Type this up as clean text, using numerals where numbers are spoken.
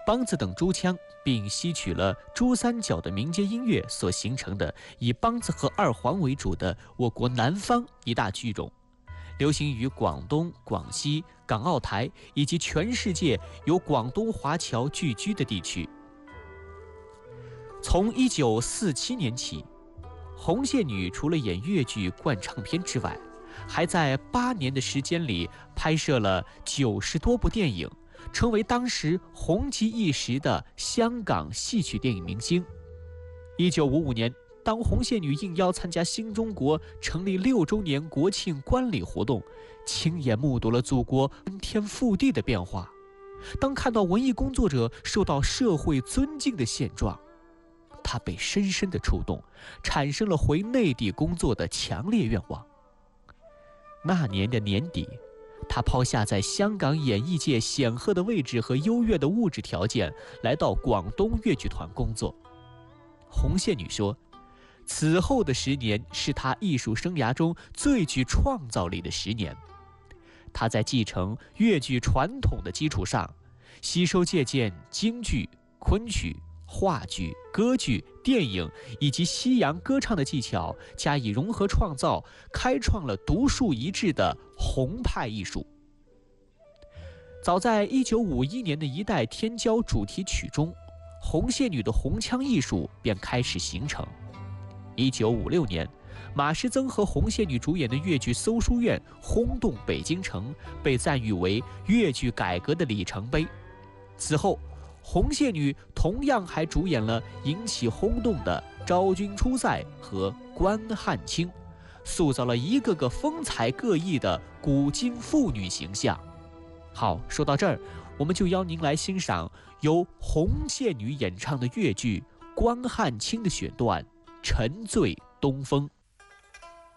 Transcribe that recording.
梆子等珠腔，并吸取了珠三角的民间音乐所形成的以梆子和二黄为主的我国南方一大剧种，流行于广东、广西、港澳台以及全世界有广东华侨聚居的地区。从1947年起，红线女除了演粤剧、灌唱片之外，还在8年的时间里拍摄了90多部电影，成为当时红极一时的香港戏曲电影明星。1955年，当红线女应邀参加新中国成立6周年国庆观礼活动，亲眼目睹了祖国翻天覆地的变化。当看到文艺工作者受到社会尊敬的现状，她被深深的触动，产生了回内地工作的强烈愿望。那年的年底，他抛下在香港演艺界显赫的位置和优越的物质条件，来到广东粤剧团工作。红线女说，此后的10年是她艺术生涯中最具创造力的10年。她在继承粤剧传统的基础上，吸收借鉴京剧、昆曲、话剧、歌剧、电影以及西洋歌唱的技巧，加以融合创造，开创了独树一帜的红派艺术。早在1951年的一代天骄主题曲中，红线女的红腔艺术便开始形成。1956年，马师曾和红线女主演的粤剧《搜书院》轰动北京城，被赞誉为粤剧改革的里程碑。此后，红线女同样还主演了引起轰动的《昭君出塞》和《关汉卿》，塑造了一个个风采各异的古今妇女形象。好，说到这儿，我们就邀您来欣赏由红线女演唱的粤剧《关汉卿》的选段《沉醉东风》。